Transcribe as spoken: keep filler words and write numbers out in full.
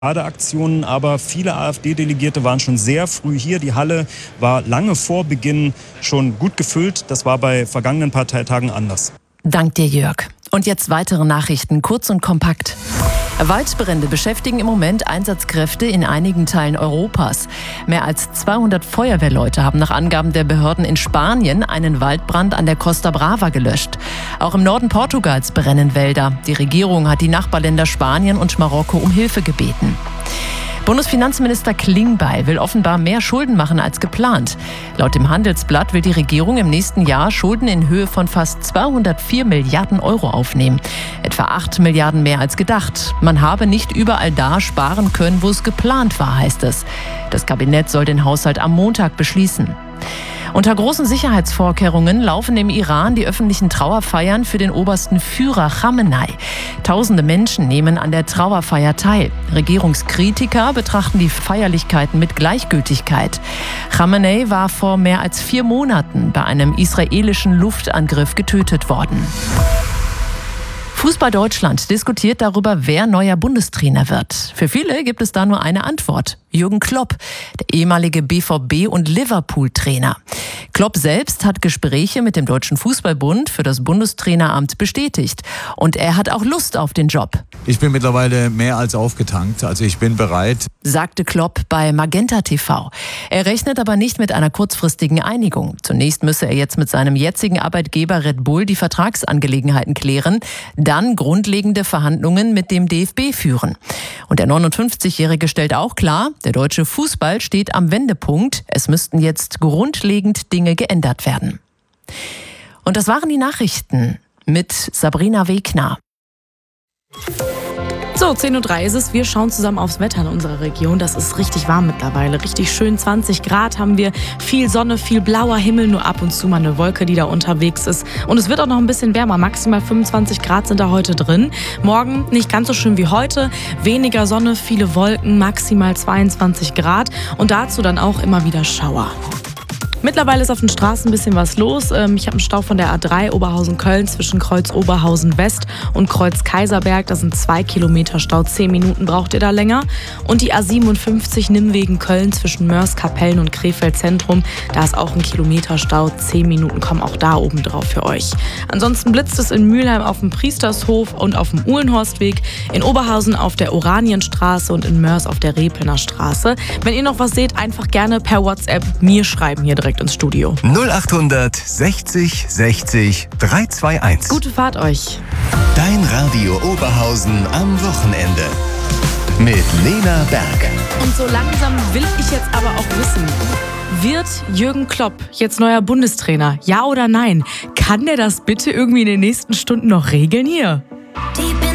Aktionen, aber viele AfD-Delegierte waren schon sehr früh hier. Die Halle war lange vor Beginn schon gut gefüllt. Das war bei vergangenen Parteitagen anders. Dank dir, Jörg. Und jetzt weitere Nachrichten, kurz und kompakt. Waldbrände beschäftigen im Moment Einsatzkräfte in einigen Teilen Europas. Mehr als zweihundert Feuerwehrleute haben nach Angaben der Behörden in Spanien einen Waldbrand an der Costa Brava gelöscht. Auch im Norden Portugals brennen Wälder. Die Regierung hat die Nachbarländer Spanien und Marokko um Hilfe gebeten. Bundesfinanzminister Klingbeil will offenbar mehr Schulden machen als geplant. Laut dem Handelsblatt will die Regierung im nächsten Jahr Schulden in Höhe von fast zweihundertvier Milliarden Euro aufnehmen. Etwa acht Milliarden mehr als gedacht. Man habe nicht überall da sparen können, wo es geplant war, heißt es. Das Kabinett soll den Haushalt am Montag beschließen. Unter großen Sicherheitsvorkehrungen laufen im Iran die öffentlichen Trauerfeiern für den obersten Führer Chamenei. Tausende Menschen nehmen an der Trauerfeier teil. Regierungskritiker betrachten die Feierlichkeiten mit Gleichgültigkeit. Chamenei war vor mehr als vier Monaten bei einem israelischen Luftangriff getötet worden. Fußball Deutschland diskutiert darüber, wer neuer Bundestrainer wird. Für viele gibt es da nur eine Antwort. Jürgen Klopp, der ehemalige B V B- und Liverpool-Trainer. Klopp selbst hat Gespräche mit dem Deutschen Fußballbund für das Bundestraineramt bestätigt. Und er hat auch Lust auf den Job. Ich bin mittlerweile mehr als aufgetankt, also ich bin bereit, sagte Klopp bei Magenta T V. Er rechnet aber nicht mit einer kurzfristigen Einigung. Zunächst müsse er jetzt mit seinem jetzigen Arbeitgeber Red Bull die Vertragsangelegenheiten klären, dann grundlegende Verhandlungen mit dem D F B führen. Und der neunundfünfzigjährige stellt auch klar, der deutsche Fußball steht am Wendepunkt. Es müssten jetzt grundlegend Dinge geändert werden. Und das waren die Nachrichten mit Sabrina Wegner. So, zehn Uhr drei ist es. Wir schauen zusammen aufs Wetter in unserer Region. Das ist richtig warm mittlerweile. Richtig schön, zwanzig Grad haben wir. Viel Sonne, viel blauer Himmel. Nur ab und zu mal eine Wolke, die da unterwegs ist. Und es wird auch noch ein bisschen wärmer. Maximal fünfundzwanzig Grad sind da heute drin. Morgen nicht ganz so schön wie heute. Weniger Sonne, viele Wolken, maximal zweiundzwanzig Grad. Und dazu dann auch immer wieder Schauer. Mittlerweile ist auf den Straßen ein bisschen was los. Ich habe einen Stau von der A drei Oberhausen-Köln zwischen Kreuz Oberhausen-West und Kreuz Kaiserberg. Das sind zwei Kilometer Stau. Zehn Minuten braucht ihr da länger. Und die A siebenundfünfzig Nimmwegen-Köln zwischen Mörs, Kapellen und Krefeld Zentrum. Da ist auch ein Kilometer Stau. Zehn Minuten kommen auch da oben drauf für euch. Ansonsten blitzt es in Mülheim auf dem Priestershof und auf dem Uhlenhorstweg. In Oberhausen auf der Oranienstraße und in Mörs auf der Repelner Straße. Wenn ihr noch was seht, einfach gerne per WhatsApp mir schreiben hier direkt ins Studio. null achthundert sechzig sechzig dreihunderteinundzwanzig. Gute Fahrt euch. Dein Radio Oberhausen am Wochenende. Mit Lena Berg. Und so langsam will ich jetzt aber auch wissen, wird Jürgen Klopp jetzt neuer Bundestrainer? Ja oder nein? Kann der das bitte irgendwie in den nächsten Stunden noch regeln hier? Die